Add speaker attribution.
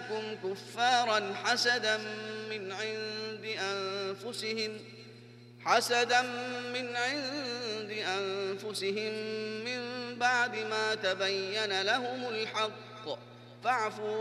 Speaker 1: يزدادوا كفارا حسدا من عند أنفسهم من بعد ما تبين لهم الحق فاعفوا